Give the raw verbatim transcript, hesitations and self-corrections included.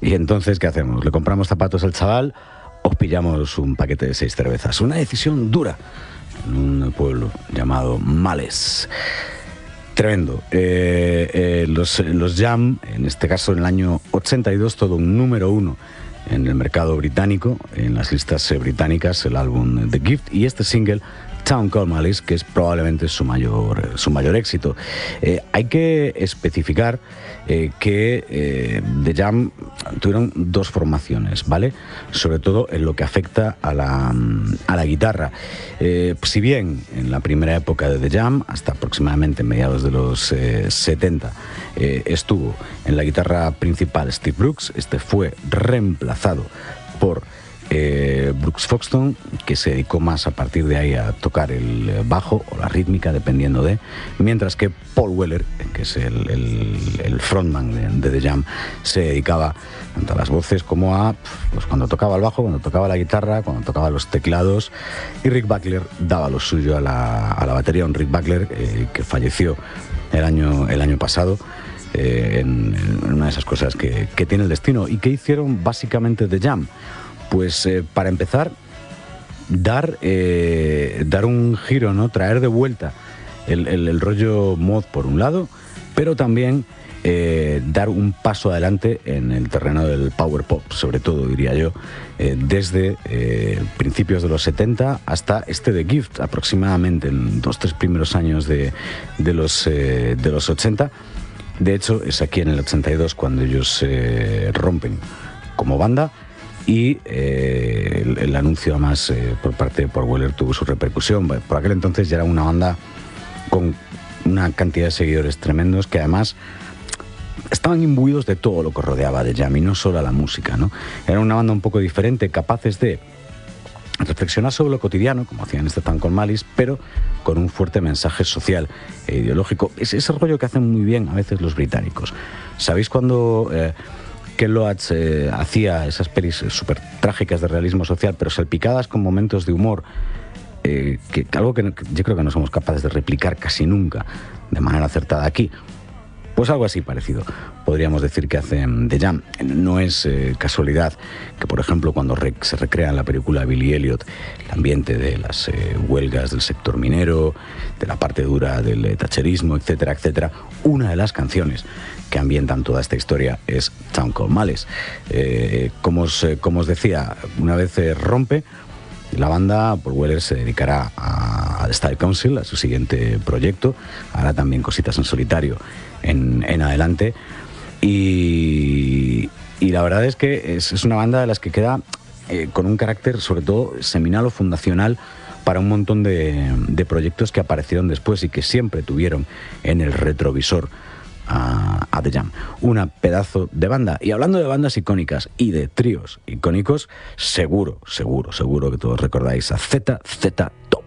Y entonces, ¿qué hacemos? ¿Le compramos zapatos al chaval o pillamos un paquete de seis cervezas? Una decisión dura en un pueblo llamado Males. Tremendo. Eh, eh, los, los Jam, en este caso en el año ochenta y dos, todo un número uno en el mercado británico, en las listas eh, británicas, el álbum The Gift y este single Town Called Malice, que es probablemente su mayor, su mayor éxito. Eh, hay que especificar eh, que eh, The Jam tuvieron dos formaciones, ¿vale? Sobre todo en lo que afecta a la, a la guitarra. Eh, si bien en la primera época de The Jam, hasta aproximadamente mediados de los eh, setenta, eh, estuvo en la guitarra principal Steve Brooks, este fue reemplazado por Eh, Brooks Foxton, que se dedicó más a partir de ahí a tocar el bajo o la rítmica, dependiendo de, mientras que Paul Weller, que es el, el, el frontman de, de The Jam, se dedicaba tanto a las voces como a, pues, cuando tocaba el bajo, cuando tocaba la guitarra, cuando tocaba los teclados, y Rick Buckler daba lo suyo a la, a la batería, un Rick Buckler eh, que falleció el año, el año pasado. Eh, en, en una de esas cosas que, que tiene el destino. ¿Y que hicieron básicamente The Jam? Pues eh, para empezar, dar, eh, dar un giro, ¿no? Traer de vuelta el, el, el rollo mod por un lado, pero también eh, dar un paso adelante en el terreno del power pop, sobre todo, diría yo, eh, desde eh, principios de los setenta hasta este The Gift, aproximadamente en los tres primeros años de, de, los, eh, de los ochenta. De hecho, es aquí en el ochenta y dos cuando ellos eh, rompen como banda. Y eh, el, el anuncio, además, eh, por parte de Paul Weller tuvo su repercusión. Por aquel entonces ya era una banda con una cantidad de seguidores tremendos que además estaban imbuidos de todo lo que rodeaba de Jam y no solo a la música, ¿no? Era una banda un poco diferente, capaces de reflexionar sobre lo cotidiano, como hacían este Town Called Malice, pero con un fuerte mensaje social e ideológico. Es ese rollo que hacen muy bien a veces los británicos. ¿Sabéis cuando Eh, Ken Loach eh, hacía esas pelis súper trágicas de realismo social, pero salpicadas con momentos de humor, eh, que, que algo que, no, que yo creo que no somos capaces de replicar casi nunca de manera acertada aquí? Pues algo así parecido podríamos decir que hacen The Jam. No es eh, casualidad que, por ejemplo, cuando re se recrea en la película Billy Elliot el ambiente de las eh, huelgas del sector minero, de la parte dura del eh, tacherismo, etcétera, etcétera, una de las canciones que ambientan toda esta historia es Town Called Malice. Eh, como, os, eh, como os decía, una vez eh, rompe la banda, Paul Weller se dedicará a, a Style Council, a su siguiente proyecto, hará también cositas en solitario en, en adelante, y, y la verdad es que es, es una banda de las que queda eh, con un carácter sobre todo seminal o fundacional para un montón de, de proyectos que aparecieron después y que siempre tuvieron en el retrovisor a, a The Jam. Una pedazo de banda. Y hablando de bandas icónicas y de tríos icónicos, seguro, seguro, seguro que todos recordáis a Z Z Top.